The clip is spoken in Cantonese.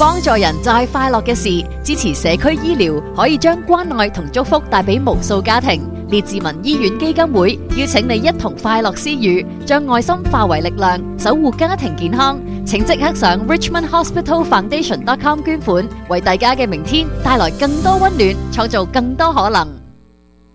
幫助人就係快樂嘅事，支持社區醫療，可以將關愛同祝福帶俾無數家庭。列治文醫院基金會邀請你一同快樂施予，將愛心化為力量，守護家庭健康。請即刻上 richmondhospitalfoundation.com 捐款，為大家嘅明天帶來更多溫暖，創造更多可能。